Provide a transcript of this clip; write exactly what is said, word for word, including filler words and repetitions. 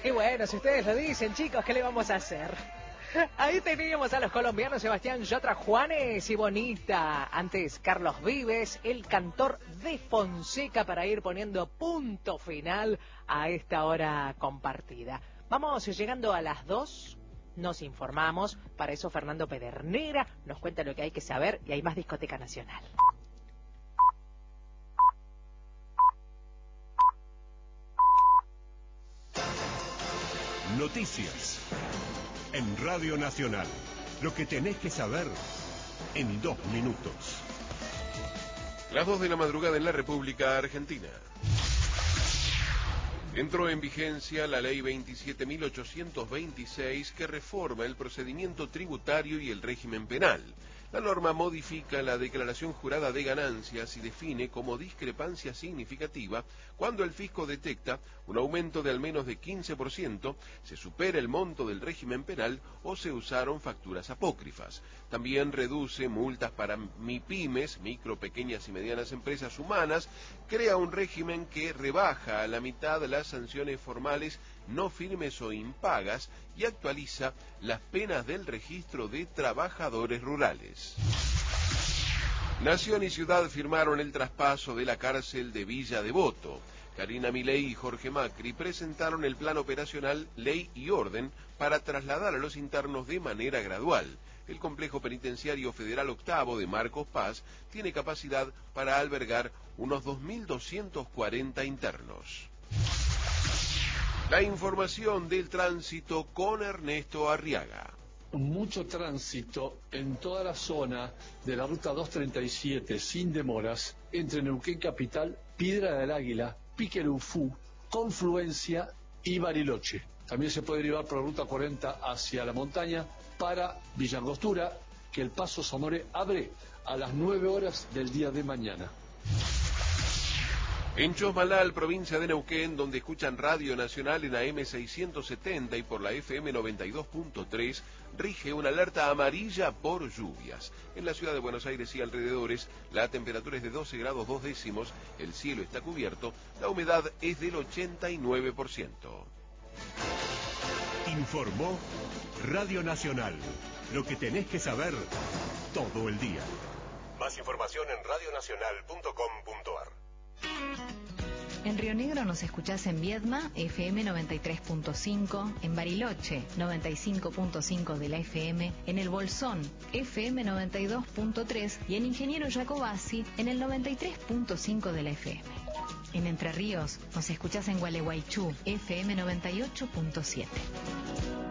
Y bueno, si ustedes lo dicen, chicos, ¿qué le vamos a hacer? Ahí teníamos a los colombianos Sebastián Yatra, Juanes y Bonita. Antes, Carlos Vives, el cantor de Fonseca, para ir poniendo punto final a esta hora compartida. Vamos llegando a las dos, nos informamos. Para eso Fernando Pedernera nos cuenta lo que hay que saber y hay más Discoteca Nacional. Noticias en Radio Nacional. Lo que tenés que saber en dos minutos. Las dos de la madrugada en la República Argentina. Entró en vigencia la Ley veintisiete mil ochocientos veintiséis que reforma el procedimiento tributario y el régimen penal. La norma modifica la declaración jurada de ganancias y define como discrepancia significativa cuando el fisco detecta un aumento de al menos de quince por ciento, se supera el monto del régimen penal o se usaron facturas apócrifas. También reduce multas para MIPYMES, micro, pequeñas y medianas empresas humanas, crea un régimen que rebaja a la mitad las sanciones formales no firmes o impagas y actualiza las penas del registro de trabajadores rurales. Nación y Ciudad firmaron el traspaso de la cárcel de Villa Devoto. Karina Milei y Jorge Macri presentaron el plan operacional Ley y Orden para trasladar a los internos de manera gradual. El complejo penitenciario federal octavo de Marcos Paz tiene capacidad para albergar unos dos mil doscientos cuarenta internos. La información del tránsito con Ernesto Arriaga. Mucho tránsito en toda la zona de la ruta doscientos treinta y siete sin demoras entre Neuquén Capital, Piedra del Águila, Piquerufú, Confluencia y Bariloche. También se puede derivar por la ruta cuarenta hacia la montaña para Villa Angostura, que el Paso Zamoré abre a las nueve horas del día de mañana. En Chosmalal, provincia de Neuquén, donde escuchan Radio Nacional en A M seiscientos setenta y por la F M noventa y dos punto tres, rige una alerta amarilla por lluvias. En la ciudad de Buenos Aires y alrededores, la temperatura es de doce grados dos décimos, el cielo está cubierto, la humedad es del ochenta y nueve por ciento. Informó Radio Nacional. Lo que tenés que saber todo el día. Más información en radio nacional punto com punto ar. En Río Negro nos escuchás en Viedma, F M noventa y tres punto cinco, en Bariloche, noventa y cinco punto cinco de la F M, en El Bolsón, F M noventa y dos punto tres y en Ingeniero Jacobasi, en el noventa y tres punto cinco de la F M. En Entre Ríos nos escuchás en Gualeguaychú, F M noventa y ocho punto siete.